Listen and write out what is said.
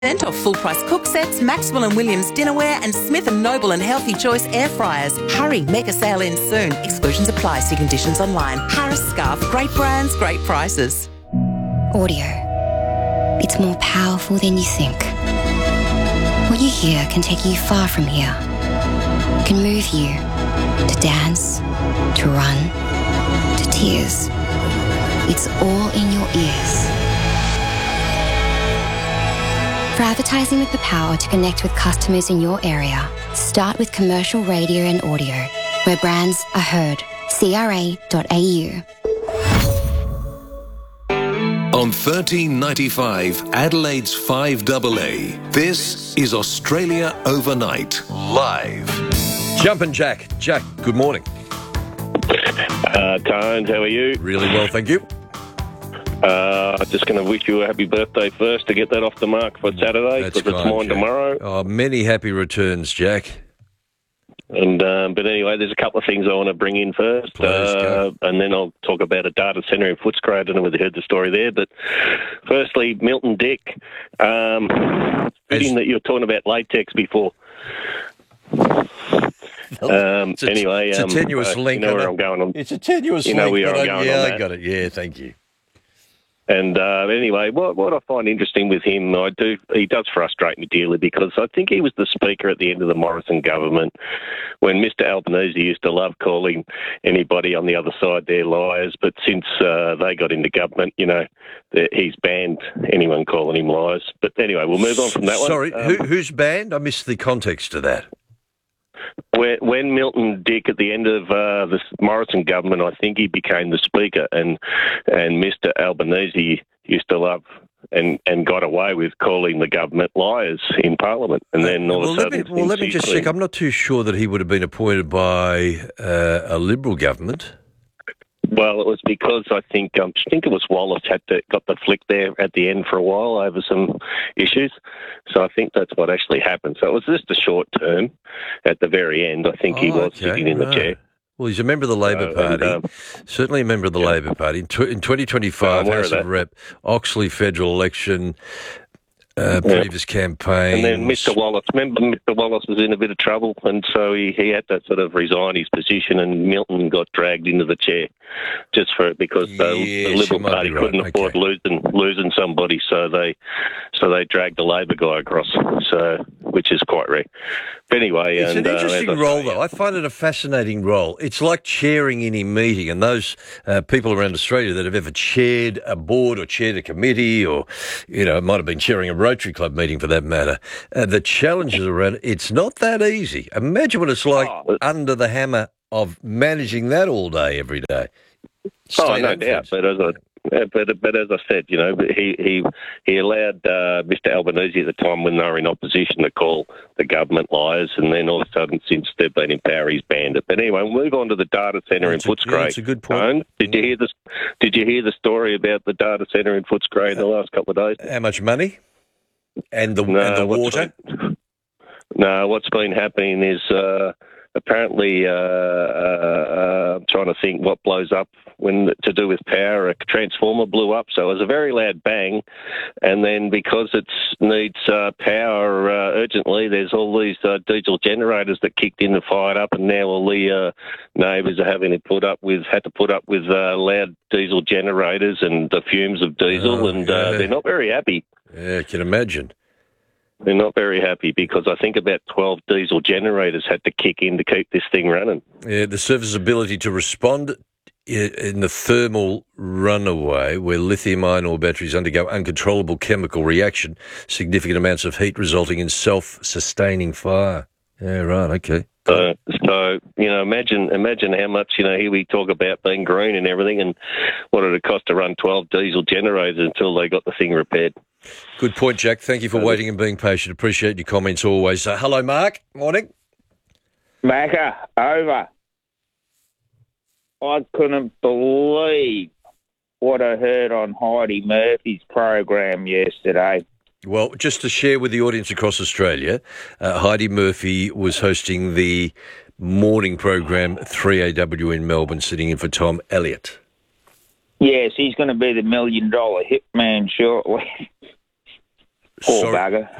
off full-price cook sets, Maxwell and Williams dinnerware, and Smith & Noble and Healthy Choice air fryers. Hurry, mega sale ends soon. Exclusions apply. See conditions online. Harris Scarf. Great brands, great prices. Audio. It's more powerful than you think. What you hear can take you far from here. Can move you to dance, to run, to tears. It's all in your ears. For advertising with the power to connect with customers in your area, start with commercial radio and audio, where brands are heard. CRA.au. On 1395 Adelaide's 5AA, this is Australia Overnight, live. Jumpin' Jack. Jack, good morning. Tones, how are you? Really well, thank you. Just going to wish you a happy birthday first to get that off the mark for Saturday, because it's mine tomorrow. Oh, many happy returns, Jack. And but anyway, there's a couple of things I want to bring in first, and then I'll talk about a data centre in Footscray. I don't know whether you heard the story there, but firstly, Milton Dick, fitting that you were talking about latex before. Anyway, it's a tenuous link. You know where I'm going on. It's a tenuous link. You know where I'm going on that. I got it. Yeah, thank you. And anyway, what I find interesting with him, he does frustrate me dearly, because I think he was the speaker at the end of the Morrison government when Mr Albanese used to love calling anybody on the other side their liars, but since they got into government, you know, he's banned anyone calling him liars. But anyway, we'll move on from that one. Sorry, who's banned? I missed the context of that. When Milton Dick, at the end of the Morrison government, I think he became the speaker, and Mr Albanese used to love and got away with calling the government liars in Parliament. And then all of a sudden... let me just check. I'm not too sure that he would have been appointed by a Liberal government. Well, it was because I think it was Wallace got the flick there at the end for a while over some issues. So I think that's what actually happened. So it was just a short term at the very end. I think he was sitting in the chair. Well, he's a member of the Labor Party, certainly a member of the Labor Party. In 2025, House of Rep, Oxley federal election, previous campaign. And then Mr Wallace, remember Mr Wallace was in a bit of trouble, and so he had to sort of resign his position, and Milton got dragged into the chair just for it, because the Liberal Party couldn't afford losing somebody, so they dragged the Labor guy across, so which is quite rare. But anyway, it's an interesting role, though. I find it a fascinating role. It's like chairing any meeting, and those people around Australia that have ever chaired a board or chaired a committee, or it might have been chairing a Rotary Club meeting for that matter, the challenges around it's not that easy. Imagine what it's like under the hammer of managing that all day, every day. No doubt. But as I said, he allowed Mr Albanese at the time, when they were in opposition, to call the government liars, and then all of a sudden, since they've been in power, he's banned it. But anyway, we'll move on to the data centre in Footscray. That's a good point. Did you hear the story about the data centre in Footscray in the last couple of days? How much money? And the water? No, what's been happening is apparently, I'm trying to think what blows up to do with power. A transformer blew up, so it was a very loud bang, and then because it needs power urgently, there's all these diesel generators that kicked in and fired up, and now all the neighbours are having to put up with loud diesel generators and the fumes of diesel, they're not very happy. Yeah, I can imagine. They're not very happy, because I think about 12 diesel generators had to kick in to keep this thing running. Yeah, the service's ability to respond in the thermal runaway, where lithium-ion ore batteries undergo uncontrollable chemical reaction, significant amounts of heat resulting in self-sustaining fire. Yeah, right, okay. So imagine how much, here we talk about being green and everything, and what it would cost to run 12 diesel generators until they got the thing repaired. Good point, Jack. Thank you for waiting and being patient. Appreciate your comments always. Hello, Mark. Morning. Macca, over. I couldn't believe what I heard on Heidi Murphy's program yesterday. Well, just to share with the audience across Australia, Heidi Murphy was hosting the morning program 3AW in Melbourne, sitting in for Tom Elliott. Yes, he's going to be the $1 million hitman shortly. Poor bugger.